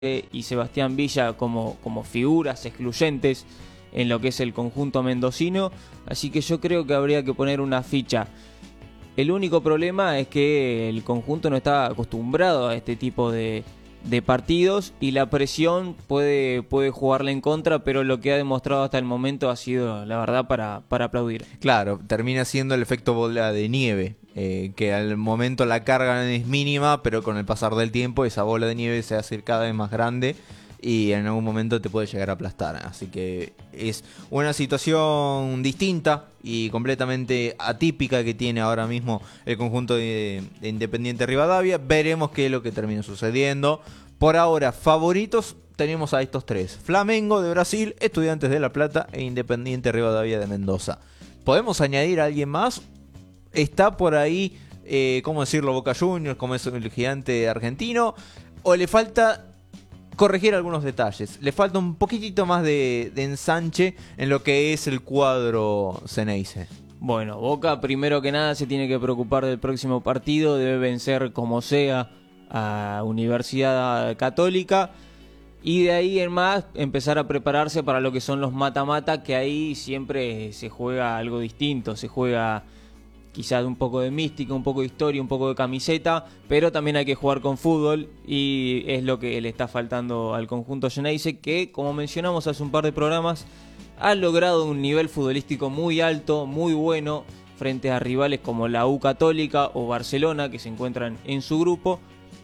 y Sebastián Villa como figuras excluyentes en lo que es el conjunto mendocino, así que yo creo que habría que poner una ficha. El único problema es que el conjunto no está acostumbrado a este tipo de partidos y la presión puede jugarle en contra, pero lo que ha demostrado hasta el momento ha sido, la verdad, para aplaudir. Claro, termina siendo el efecto bola de nieve, que al momento la carga es mínima, pero con el pasar del tiempo esa bola de nieve se hace cada vez más grande y en algún momento te puede llegar a aplastar. Así que es una situación distinta y completamente atípica que tiene ahora mismo el conjunto de Independiente Rivadavia. Veremos qué es lo que termina sucediendo. Por ahora, favoritos tenemos a estos tres: Flamengo de Brasil, Estudiantes de La Plata e Independiente Rivadavia de Mendoza. ¿Podemos añadir a alguien más? Está por ahí, ¿cómo decirlo? Boca Juniors, como es el gigante argentino. ¿O le falta corregir algunos detalles? Le falta un poquitito más de ensanche en lo que es el cuadro Ceneice. Bueno, Boca primero que nada se tiene que preocupar del próximo partido, debe vencer como sea a Universidad Católica y de ahí en más empezar a prepararse para lo que son los mata-mata, que ahí siempre se juega algo distinto, se juega quizás un poco de mística, un poco de historia, un poco de camiseta, pero también hay que jugar con fútbol y es lo que le está faltando al conjunto Geneise, que como mencionamos hace un par de programas ha logrado un nivel futbolístico muy alto, muy bueno frente a rivales como la U Católica o Barcelona, que se encuentran en su grupo,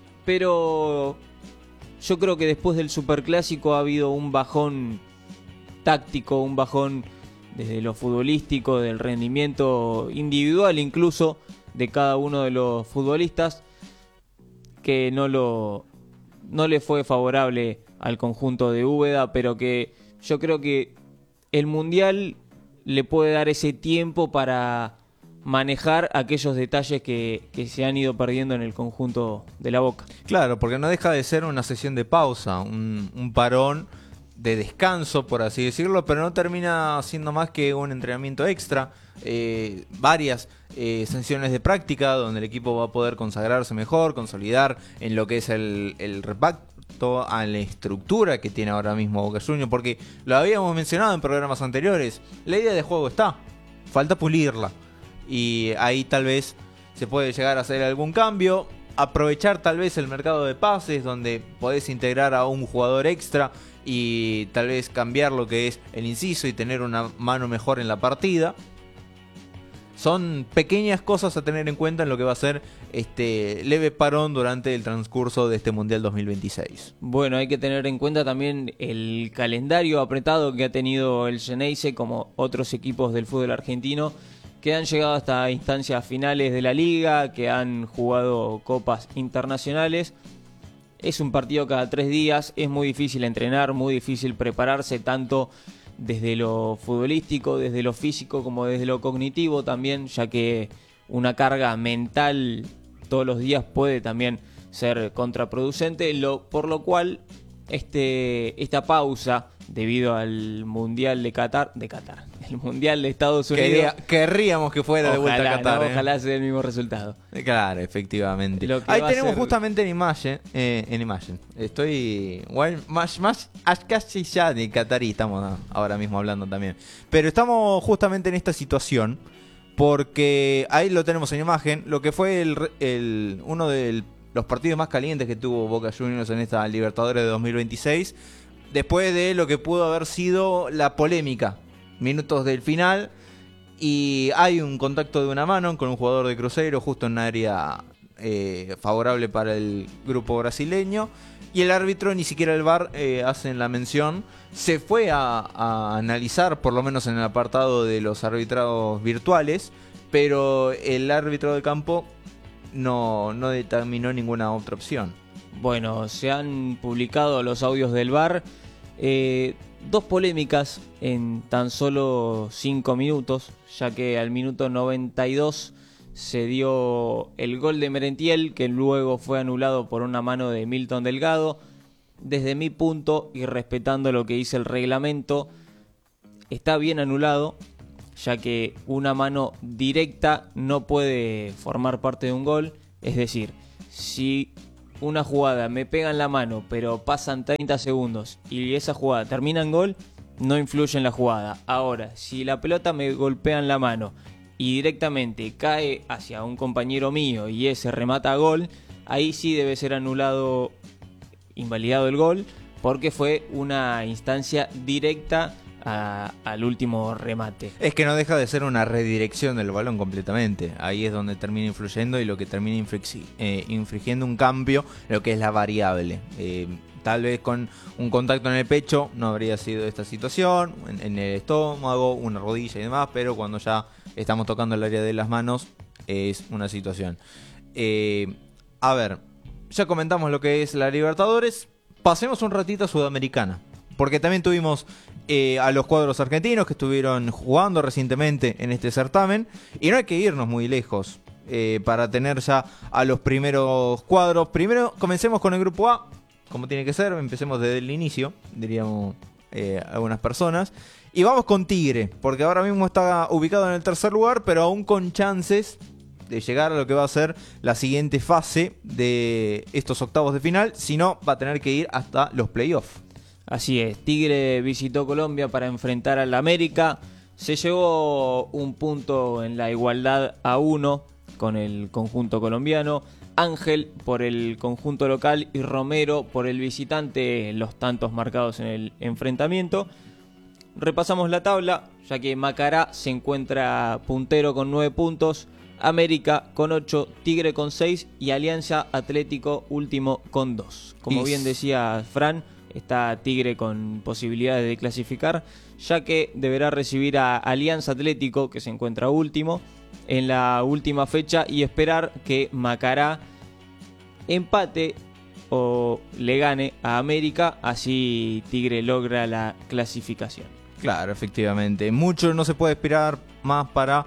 pero yo creo que después del Superclásico ha habido un bajón táctico, un bajón desde lo futbolístico, del rendimiento individual incluso de cada uno de los futbolistas, que no le fue favorable al conjunto de Úbeda, pero que yo creo que el Mundial le puede dar ese tiempo para manejar aquellos detalles que se han ido perdiendo en el conjunto de la Boca. Claro, porque no deja de ser una sesión de pausa, un parón de descanso, por así decirlo, pero no termina siendo más que un entrenamiento extra, varias sesiones de práctica donde el equipo va a poder consagrarse mejor, consolidar en lo que es el reparto, a la estructura que tiene ahora mismo Boca Juniors, porque lo habíamos mencionado en programas anteriores, la idea de juego está, falta pulirla y ahí tal vez se puede llegar a hacer algún cambio, aprovechar tal vez el mercado de pases donde podés integrar a un jugador extra y tal vez cambiar lo que es el inciso y tener una mano mejor en la partida. Son pequeñas cosas a tener en cuenta en lo que va a ser este leve parón durante el transcurso de este Mundial 2026. Bueno, hay que tener en cuenta también el calendario apretado que ha tenido el Geneise, como otros equipos del fútbol argentino, que han llegado hasta instancias finales de la liga, que han jugado copas internacionales. Es un partido cada 3 días, es muy difícil entrenar, muy difícil prepararse, tanto desde lo futbolístico, desde lo físico, como desde lo cognitivo también, ya que una carga mental todos los días puede también ser contraproducente, por lo cual esta pausa debido al Mundial de Qatar, el Mundial de Estados Unidos. Querríamos que fuera de vuelta a Qatar. ¿No? Ojalá sea el mismo resultado. Claro, efectivamente. Ahí tenemos justamente en imagen. Estoy más casi ya de qatarí estamos ahora mismo hablando también. Pero estamos justamente en esta situación porque ahí lo tenemos en imagen. Lo que fue uno de los partidos más calientes que tuvo Boca Juniors en esta Libertadores de 2026. Después de lo que pudo haber sido la polémica, minutos del final, y hay un contacto de una mano con un jugador de Cruzeiro justo en un área favorable para el grupo brasileño, y el árbitro, ni siquiera el VAR hacen la mención, se fue a analizar, por lo menos en el apartado de los arbitrados virtuales, pero el árbitro de campo no determinó ninguna otra opción. Bueno, se han publicado los audios del VAR, 2 polémicas en tan solo 5 minutos, ya que al minuto 92 se dio el gol de Merentiel, que luego fue anulado por una mano de Milton Delgado. Desde mi punto, y respetando lo que dice el reglamento, está bien anulado, ya que una mano directa no puede formar parte de un gol. Es decir, si una jugada me pega en la mano, pero pasan 30 segundos y esa jugada termina en gol, no influye en la jugada. Ahora, si la pelota me golpea en la mano y directamente cae hacia un compañero mío y ese remata a gol, ahí sí debe ser anulado, invalidado el gol, porque fue una instancia directa al último remate. Es que no deja de ser una redirección del balón completamente. Ahí es donde termina influyendo y lo que termina infringiendo un cambio, lo que es la variable. Tal vez con un contacto en el pecho no habría sido esta situación, en el estómago, una rodilla y demás, pero cuando ya estamos tocando el área de las manos es una situación. A ver, ya comentamos lo que es la Libertadores. Pasemos un ratito a Sudamericana, porque también tuvimos a los cuadros argentinos que estuvieron jugando recientemente en este certamen, y no hay que irnos muy lejos para tener ya a los primeros cuadros. Primero comencemos con el grupo A, como tiene que ser, empecemos desde el inicio, diríamos algunas personas, y vamos con Tigre, porque ahora mismo está ubicado en el tercer lugar, pero aún con chances de llegar a lo que va a ser la siguiente fase de estos octavos de final. Si no, va a tener que ir hasta los playoffs. Así es, Tigre visitó Colombia para enfrentar al América. Se llevó un punto en la igualdad a 1 con el conjunto colombiano. Ángel por el conjunto local y Romero por el visitante, los tantos marcados en el enfrentamiento. Repasamos la tabla, ya que Macará se encuentra puntero con 9 puntos, América con 8, Tigre con 6 y Alianza Atlético último con 2. Como bien decía Fran, está Tigre con posibilidades de clasificar, ya que deberá recibir a Alianza Atlético, que se encuentra último, en la última fecha, y esperar que Macará empate o le gane a América, así Tigre logra la clasificación. Claro, efectivamente. Mucho no se puede esperar más para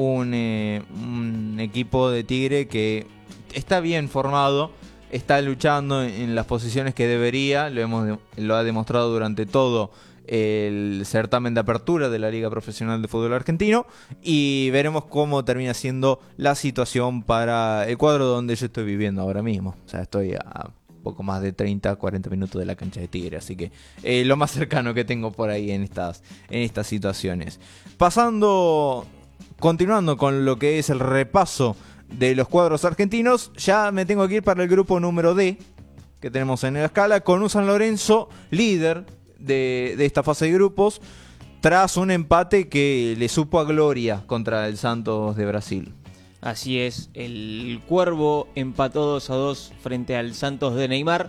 un equipo de Tigre que está bien formado, está luchando en las posiciones que debería, lo ha demostrado durante todo el certamen de apertura de la Liga Profesional de Fútbol Argentino, y veremos cómo termina siendo la situación para el cuadro donde yo estoy viviendo ahora mismo. O sea, estoy a poco más de 30-40 minutos de la cancha de Tigre, así que lo más cercano que tengo por ahí en estas situaciones. Continuando con lo que es el repaso de los cuadros argentinos, ya me tengo que ir para el grupo número D que tenemos en la escala, con un San Lorenzo líder de esta fase de grupos, tras un empate que le supo a gloria contra el Santos de Brasil. Así es, el Cuervo empató 2-2 frente al Santos de Neymar.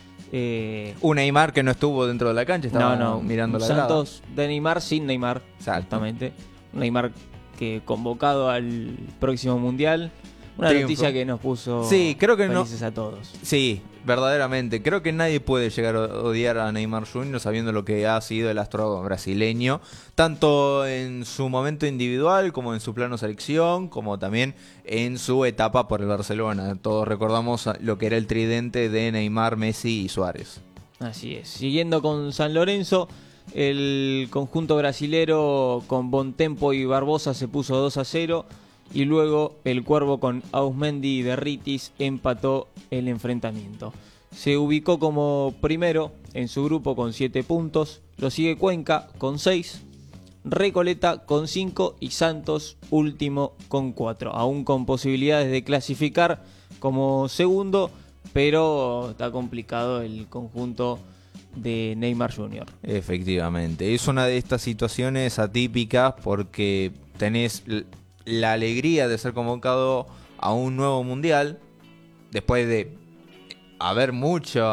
Un Neymar que no estuvo dentro de la cancha, estaba mirando la grada. Santos de Neymar sin Neymar, exactamente. Neymar que convocado al próximo Mundial. Una noticia que nos puso felices a todos. Sí, verdaderamente. Creo que nadie puede llegar a odiar a Neymar Jr. sabiendo lo que ha sido el astro brasileño, tanto en su momento individual como en su plano selección, como también en su etapa por el Barcelona. Todos recordamos lo que era el tridente de Neymar, Messi y Suárez. Así es. Siguiendo con San Lorenzo, el conjunto brasilero con Bontempo y Barbosa se puso 2-0. Y luego el Cuervo con Ausmendi y Derritis empató el enfrentamiento. Se ubicó como primero en su grupo con 7 puntos. Lo sigue Cuenca con 6, Recoleta con 5 y Santos último con 4. Aún con posibilidades de clasificar como segundo, pero está complicado el conjunto de Neymar Jr. Efectivamente, es una de estas situaciones atípicas porque tenés la alegría de ser convocado a un nuevo mundial después de haber mucho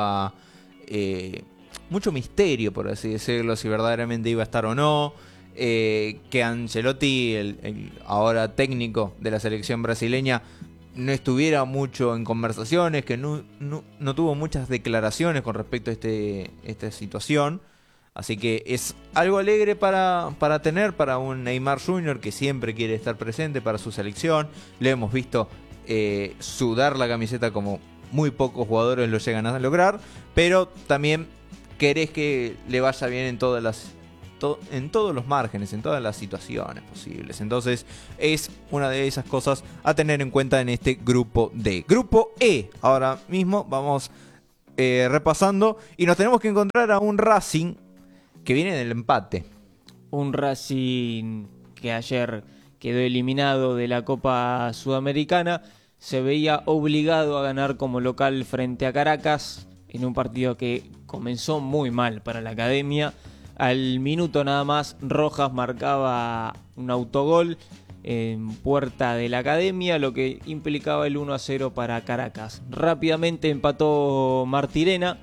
misterio, por así decirlo, si verdaderamente iba a estar o no, que Ancelotti, el ahora técnico de la selección brasileña, no estuviera mucho en conversaciones, que no tuvo muchas declaraciones con respecto a esta situación. Así que es algo alegre para tener para un Neymar Jr. que siempre quiere estar presente para su selección. Le hemos visto sudar la camiseta como muy pocos jugadores lo llegan a lograr, pero también querés que le vaya bien en todas las en todos los márgenes, en todas las situaciones posibles. Entonces es una de esas cosas a tener en cuenta en este grupo D. Grupo E, ahora mismo vamos repasando y nos tenemos que encontrar a un Racing que viene del empate. Un Racing que ayer quedó eliminado de la Copa Sudamericana, se veía obligado a ganar como local frente a Caracas en un partido que comenzó muy mal para la Academia. Al minuto nada más, Rojas marcaba un autogol en puerta de la Academia, lo que implicaba el 1-0 para Caracas. Rápidamente empató Martirena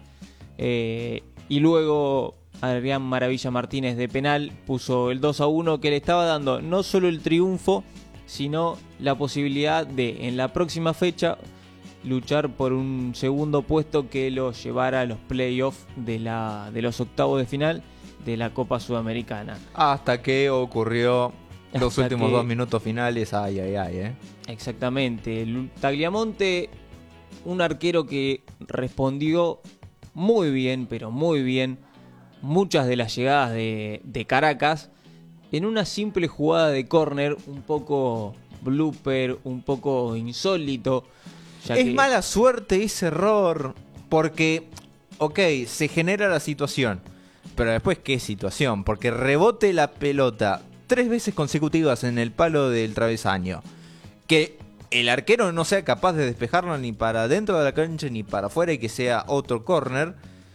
y luego Adrián Maravilla Martínez de penal puso el 2-1 que le estaba dando no solo el triunfo, sino la posibilidad de en la próxima fecha luchar por un segundo puesto que lo llevara a los playoffs de los octavos de final de la Copa Sudamericana. Hasta que ocurrió los últimos 2 minutos finales. Exactamente. Tagliamonte, un arquero que respondió muy bien, pero muy bien, muchas de las llegadas de Caracas en una simple jugada de córner, un poco blooper, un poco insólito. Es mala suerte ese error, porque, se genera la situación, pero después, ¿qué situación? Porque rebote la pelota 3 veces consecutivas en el palo del travesaño, que el arquero no sea capaz de despejarlo ni para dentro de la cancha ni para afuera y que sea otro córner,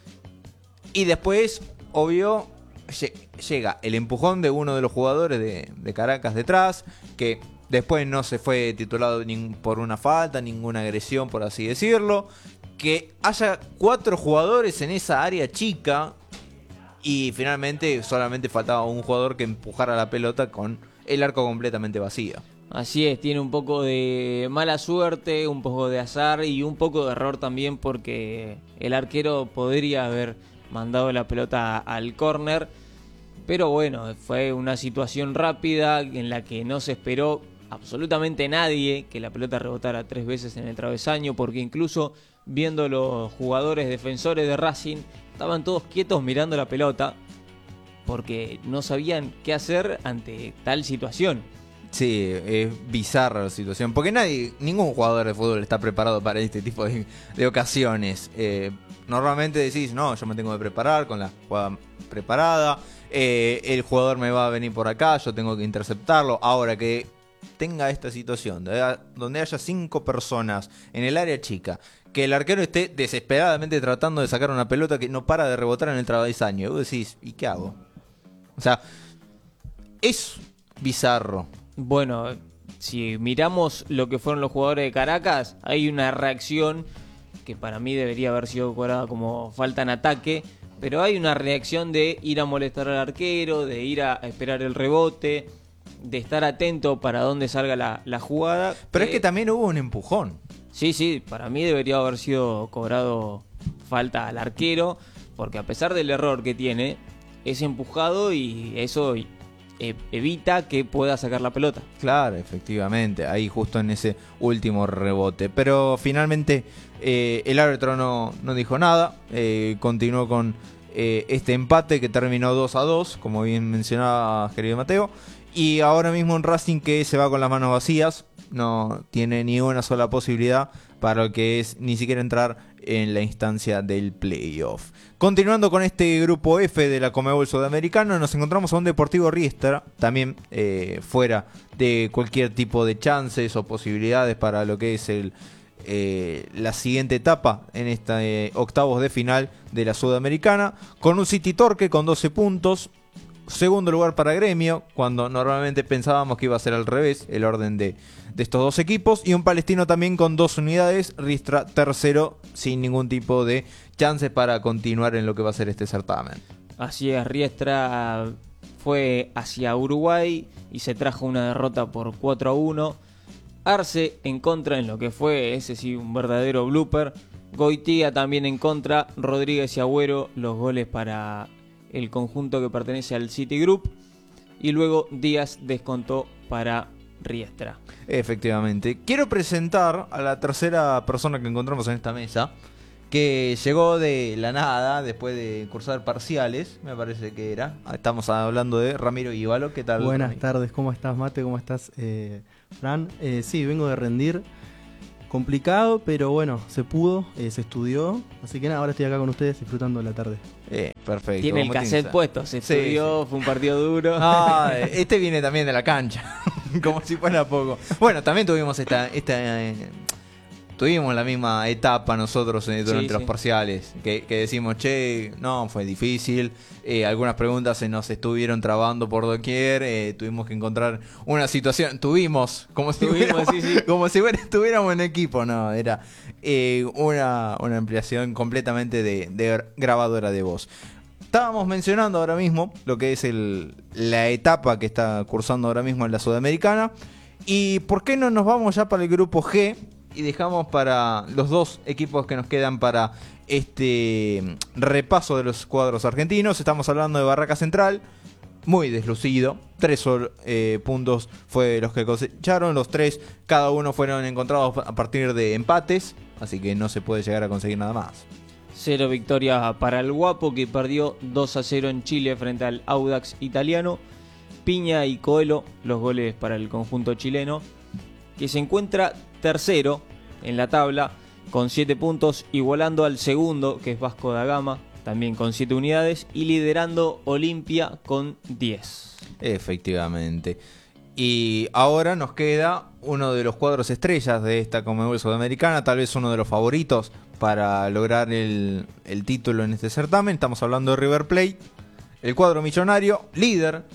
y después, obvio, llega el empujón de uno de los jugadores de Caracas detrás, que después no se fue titulado por una falta, ninguna agresión, por así decirlo. Que haya 4 jugadores en esa área chica y finalmente solamente faltaba un jugador que empujara la pelota con el arco completamente vacío. Así es, tiene un poco de mala suerte, un poco de azar y un poco de error también, porque el arquero podría haber mandado la pelota al córner, pero bueno, fue una situación rápida en la que no se esperó absolutamente nadie que la pelota rebotara 3 veces en el travesaño, porque incluso viendo los jugadores defensores de Racing estaban todos quietos mirando la pelota porque no sabían qué hacer ante tal situación. Sí, es bizarra la situación, porque ningún jugador de fútbol está preparado para este tipo de ocasiones. Normalmente decís, no, yo me tengo que preparar con la jugada preparada, el jugador me va a venir por acá, yo tengo que interceptarlo. Ahora que tenga esta situación donde haya 5 personas en el área chica, que el arquero esté desesperadamente tratando de sacar una pelota que no para de rebotar en el travesaño, y vos decís, ¿y qué hago? O sea, es bizarro. Bueno, si miramos lo que fueron los jugadores de Caracas, hay una reacción que para mí debería haber sido cobrada como falta en ataque, pero hay una reacción de ir a molestar al arquero, de ir a esperar el rebote, de estar atento para dónde salga la jugada. Pero es que también hubo un empujón. Sí, para mí debería haber sido cobrado falta al arquero, porque a pesar del error que tiene, es empujado y eso evita que pueda sacar la pelota. Claro, efectivamente, ahí justo en ese último rebote. Pero finalmente el árbitro no dijo nada, continuó con este empate que terminó 2-2, como bien mencionaba querido Mateo. Y ahora mismo un Racing que se va con las manos vacías, no tiene ni una sola posibilidad para lo que es ni siquiera entrar en la instancia del playoff. Continuando con este grupo F de la Conmebol Sudamericana, nos encontramos a un Deportivo Riestra, también fuera de cualquier tipo de chances o posibilidades para lo que es la siguiente etapa en esta octavos de final de la Sudamericana, con un City Torque con 12 puntos. Segundo lugar para Gremio, cuando normalmente pensábamos que iba a ser al revés el orden de estos dos equipos. Y un Palestino también con 2 unidades. Riestra tercero, sin ningún tipo de chances para continuar en lo que va a ser este certamen. Así es, Riestra fue hacia Uruguay y se trajo una derrota por 4-1. Arce en contra en lo que fue, ese sí, un verdadero blooper. Goitía también en contra. Rodríguez y Agüero, los goles para el conjunto que pertenece al Citigroup, y luego Díaz descontó para Riestra. Efectivamente. Quiero presentar a la tercera persona que encontramos en esta mesa, que llegó de la nada después de cursar parciales, me parece que era. Estamos hablando de Ramiro Ívalo. ¿Qué tal? Buenas tardes, ¿cómo estás, Mate? ¿Cómo estás, Fran? Sí, vengo de rendir. Complicado, pero bueno, se pudo, se estudió. Así que nada, ahora estoy acá con ustedes disfrutando de la tarde. Perfecto. Tiene el cassette puesto, se estudió, fue un partido duro. Este viene también de la cancha, como si fuera poco. Bueno, también tuvimos tuvimos la misma etapa nosotros durante los parciales, que decimos, no, fue difícil, algunas preguntas se nos estuvieron trabando por doquier, tuvimos que encontrar una situación, como si estuviéramos en equipo, no, era una ampliación completamente de grabadora de voz. Estábamos mencionando ahora mismo lo que es la etapa que está cursando ahora mismo en la Sudamericana, y ¿por qué no nos vamos ya para el grupo G? Y dejamos para los dos equipos que nos quedan para este repaso de los cuadros argentinos. Estamos hablando de Barraca Central, muy deslucido. 3 puntos fue los que cosecharon. Los 3, cada uno fueron encontrados a partir de empates. Así que no se puede llegar a conseguir nada más. 0 victoria para el Guapo, que perdió 2-0 en Chile frente al Audax italiano. Piña y Coelho, los goles para el conjunto chileno, que se encuentra tercero en la tabla con 7 puntos, igualando al segundo, que es Vasco da Gama, también con 7 unidades, y liderando Olimpia con 10. Efectivamente. Y ahora nos queda uno de los cuadros estrellas de esta Conmebol Sudamericana, tal vez uno de los favoritos para lograr el título en este certamen. Estamos hablando de River Plate, el cuadro millonario, líder,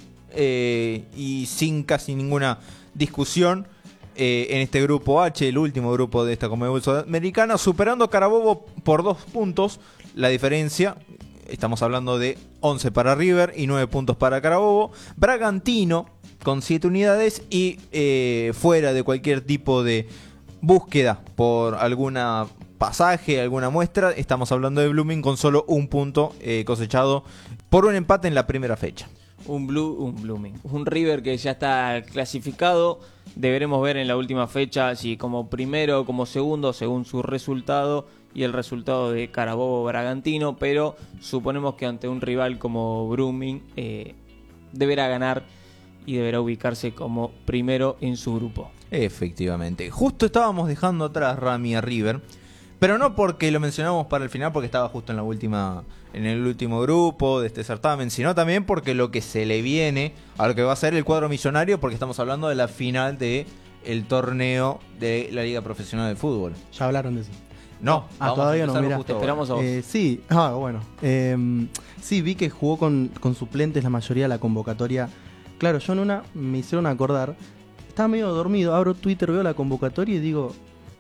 y sin casi ninguna discusión en este grupo H, el último grupo de esta Conmebol Sudamericana, superando a Carabobo por 2 puntos. La diferencia, estamos hablando de 11 para River y 9 puntos para Carabobo. Bragantino con 7 unidades y fuera de cualquier tipo de búsqueda por alguna pasaje, alguna muestra, estamos hablando de Blooming con solo 1 punto cosechado por un empate en la primera fecha. Un Blooming. Un River que ya está clasificado. Deberemos ver en la última fecha si como primero o como segundo, según su resultado y el resultado de Carabobo Bragantino. Pero suponemos que ante un rival como Blooming deberá ganar y deberá ubicarse como primero en su grupo. Efectivamente. Justo estábamos dejando atrás, Rami, a River. Pero no porque lo mencionamos para el final, porque estaba justo en el último grupo de este certamen, sino también porque lo que se le viene a lo que va a ser el cuadro millonario, porque estamos hablando de la final del torneo de la Liga Profesional de Fútbol. ¿Ya hablaron de eso? No, todavía no, mira. Te esperamos a vos. Sí, bueno. Sí, vi que jugó con suplentes la mayoría de la convocatoria. Claro, yo en una me hicieron acordar, estaba medio dormido, abro Twitter, veo la convocatoria y digo...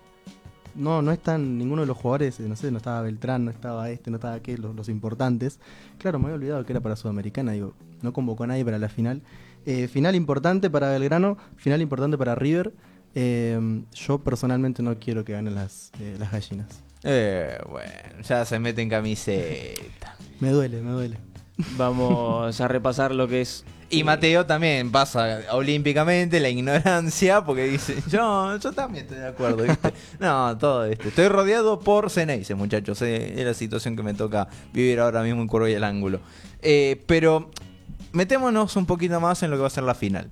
No están ninguno de los jugadores, no sé, no estaba Beltrán, no estaba no estaba aquel, los importantes. Claro, me había olvidado que era para Sudamericana, digo, no convocó a nadie para la final. Final importante para Belgrano, final importante para River. Yo personalmente no quiero que ganen las gallinas. Bueno, ya se mete en camiseta. Me duele. Vamos a repasar lo que es. Y Mateo también pasa olímpicamente la ignorancia, porque dice, yo también estoy de acuerdo, ¿viste? No, todo esto. Estoy rodeado por Ceneice, muchachos. Es la situación que me toca vivir ahora mismo en Curva y el Ángulo. Pero metémonos un poquito más en lo que va a ser la final.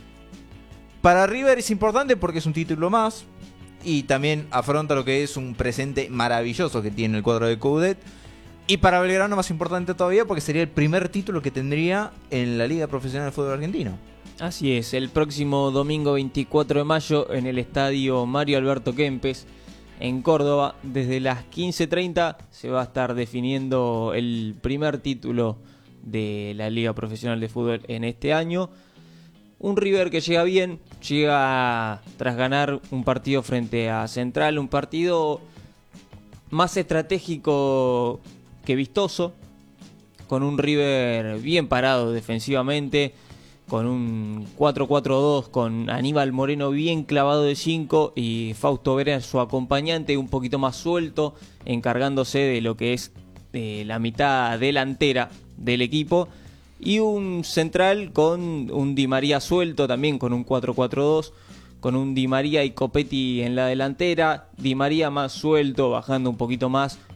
Para River es importante porque es un título más y también afronta lo que es un presente maravilloso que tiene el cuadro de Coudet. Y para Belgrano más importante todavía porque sería el primer título que tendría en la Liga Profesional de Fútbol Argentino. Así es, el próximo domingo 24 de mayo en el estadio Mario Alberto Kempes en Córdoba, desde las 15:30 se va a estar definiendo el primer título de la Liga Profesional de Fútbol en este año. Un River que llega bien, llega tras ganar un partido frente a Central, un partido más estratégico que vistoso, con un River bien parado defensivamente, con un 4-4-2, con Aníbal Moreno bien clavado de 5 y Fausto Vera su acompañante un poquito más suelto, encargándose de lo que es la mitad delantera del equipo, y un central con un Di María suelto también con un 4-4-2, con un Di María y Copetti en la delantera, Di María más suelto, bajando un poquito más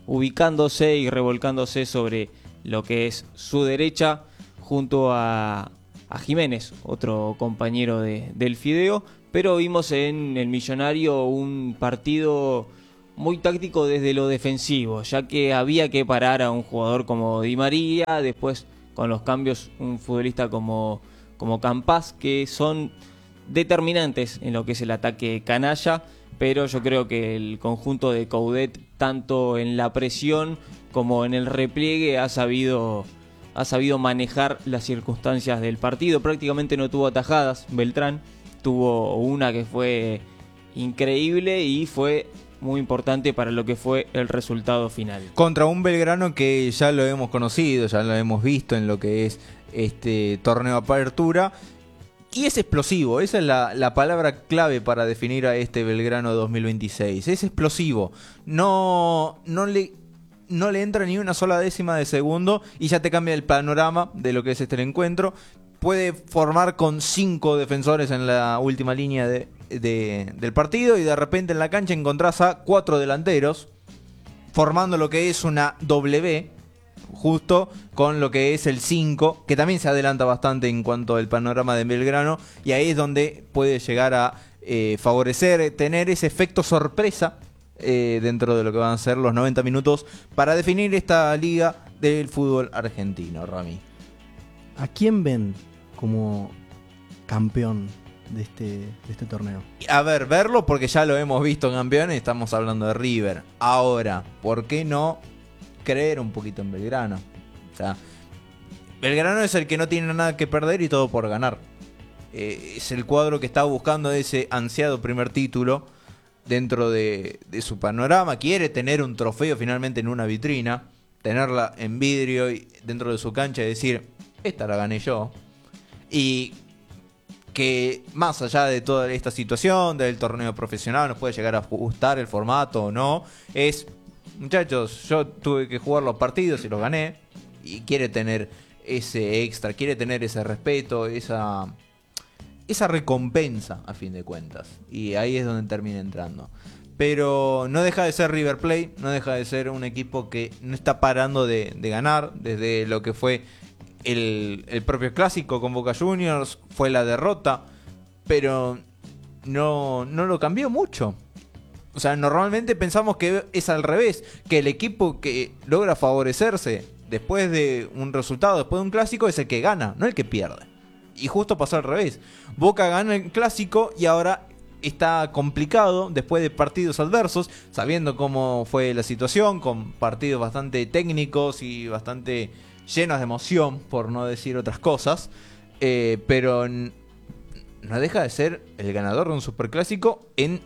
ubicándose y revolcándose sobre lo que es su derecha junto a Jiménez, otro compañero del Fideo, pero vimos en el Millonario un partido muy táctico desde lo defensivo, ya que había que parar a un jugador como Di María, después con los cambios un futbolista como Campaz, que son determinantes en lo que es el ataque canalla, pero yo creo que el conjunto de Coudet, tanto en la presión como en el repliegue, ha sabido manejar las circunstancias del partido. Prácticamente no tuvo atajadas Beltrán, tuvo una que fue increíble y fue muy importante para lo que fue el resultado final. Contra un Belgrano que ya lo hemos conocido, ya lo hemos visto en lo que es este torneo de apertura. Y es explosivo, esa es la palabra clave para definir a este Belgrano 2026. Es explosivo, no le entra ni una sola décima de segundo y ya te cambia el panorama de lo que es este encuentro. Puede formar con 5 defensores en la última línea del partido y de repente en la cancha encontrás a 4 delanteros formando lo que es una W, justo con lo que es el 5, que también se adelanta bastante en cuanto al panorama de Belgrano, y ahí es donde puede llegar a favorecer, tener ese efecto sorpresa dentro de lo que van a ser los 90 minutos para definir esta liga del fútbol argentino. Rami, ¿a quién ven como campeón de este torneo? A ver, verlo porque ya lo hemos visto campeón y estamos hablando de River. Ahora, ¿por qué no creer un poquito en Belgrano? O sea, Belgrano es el que no tiene nada que perder y todo por ganar. Es el cuadro que está buscando ese ansiado primer título dentro de su panorama. Quiere tener un trofeo finalmente en una vitrina, tenerla en vidrio y dentro de su cancha y decir, esta la gané yo. Y que más allá de toda esta situación del torneo profesional, nos puede llegar a gustar el formato o no, es, muchachos, yo tuve que jugar los partidos y los gané, y quiere tener ese extra, quiere tener ese respeto, esa recompensa a fin de cuentas, y ahí es donde termina entrando. Pero no deja de ser River Plate, no deja de ser un equipo que no está parando de ganar desde lo que fue el propio clásico con Boca Juniors, fue la derrota, pero no lo cambió mucho. O sea, normalmente pensamos que es al revés, que el equipo que logra favorecerse después de un resultado, después de un clásico, es el que gana, no el que pierde. Y justo pasó al revés. Boca gana el clásico y ahora está complicado después de partidos adversos, sabiendo cómo fue la situación, con partidos bastante técnicos y bastante llenos de emoción, por no decir otras cosas, pero no deja de ser el ganador de un superclásico en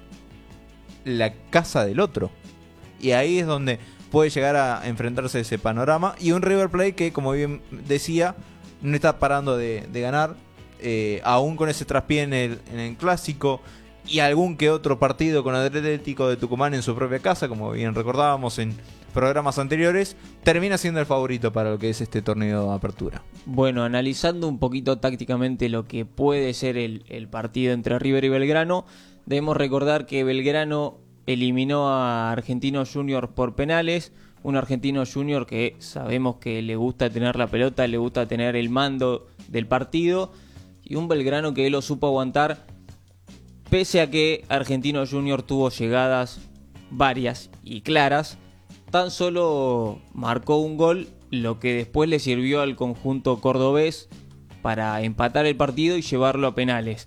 la casa del otro. Y ahí es donde puede llegar a enfrentarse ese panorama. Y un River Plate que, como bien decía, no está parando de ganar, aún con ese traspié en el clásico y algún que otro partido con Atlético de Tucumán en su propia casa, como bien recordábamos en programas anteriores, termina siendo el favorito para lo que es este torneo de apertura. Bueno, analizando un poquito tácticamente lo que puede ser el partido entre River y Belgrano, debemos recordar que Belgrano eliminó a Argentino Junior por penales, un Argentino Junior que sabemos que le gusta tener la pelota, le gusta tener el mando del partido, y un Belgrano que lo supo aguantar, pese a que Argentino Junior tuvo llegadas varias y claras. Tan solo marcó un gol, lo que después le sirvió al conjunto cordobés para empatar el partido y llevarlo a penales.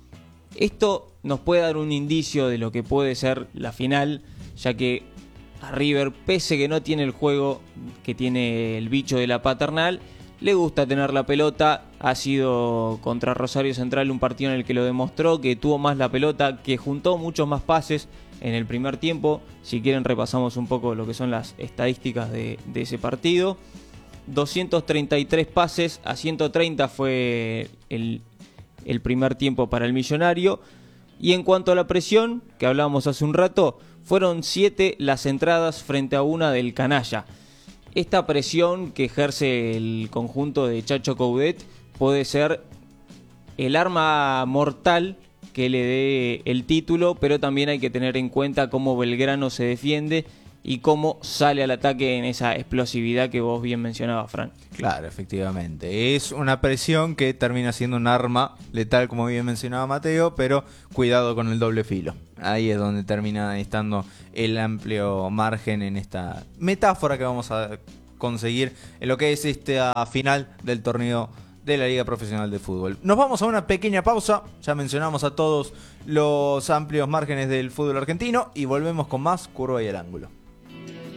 Esto nos puede dar un indicio de lo que puede ser la final, ya que a River, pese que no tiene el juego que tiene el bicho de la Paternal, le gusta tener la pelota. Ha sido contra Rosario Central un partido en el que lo demostró, que tuvo más la pelota, que juntó muchos más pases en el primer tiempo. Si quieren repasamos un poco lo que son las estadísticas de ese partido. 233 pases a 130 fue el primer tiempo para el Millonario. Y en cuanto a la presión, que hablábamos hace un rato, fueron 7 las entradas frente a una del Canalla. Esta presión que ejerce el conjunto de Chacho Coudet puede ser el arma mortal que le dé el título, pero también hay que tener en cuenta cómo Belgrano se defiende y cómo sale al ataque en esa explosividad que vos bien mencionabas, Fran. Claro, efectivamente. Es una presión que termina siendo un arma letal, como bien mencionaba Mateo, pero cuidado con el doble filo. Ahí es donde termina estando el amplio margen en esta metáfora que vamos a conseguir en lo que es esta final del torneo de la Liga Profesional de Fútbol. Nos vamos a una pequeña pausa, ya mencionamos a todos los amplios márgenes del fútbol argentino y volvemos con más Curva y el Ángulo.